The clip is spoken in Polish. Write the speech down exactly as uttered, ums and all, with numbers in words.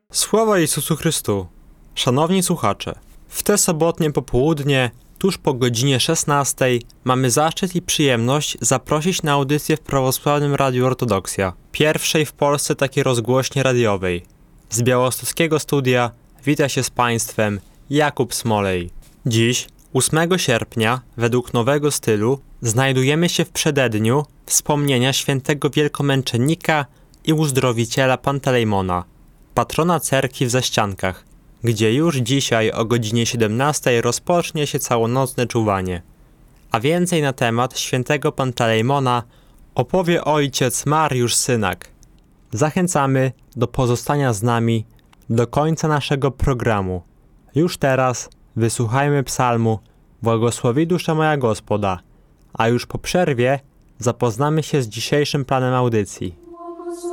Sława Jezusu Chrystu! Szanowni słuchacze, w te sobotnie popołudnie, tuż po godzinie szesnastej, mamy zaszczyt i przyjemność zaprosić na audycję w prawosławnym Radiu Ortodoksja, pierwszej w Polsce takiej rozgłośni radiowej. Z białostockiego studia wita się z Państwem Jakub Smolej. Dziś, ósmego sierpnia, według nowego stylu, znajdujemy się w przededniu wspomnienia świętego wielkomęczennika i uzdrowiciela Pantelejmona, patrona cerkwi w Zaściankach, gdzie już dzisiaj o godzinie siedemnastej rozpocznie się całonocne czuwanie. A więcej na temat świętego Pantelejmona opowie ojciec Mariusz Synak. Zachęcamy do pozostania z nami do końca naszego programu. Już teraz wysłuchajmy psalmu Błogosławi dusza moja Gospoda, a już po przerwie zapoznamy się z dzisiejszym planem audycji.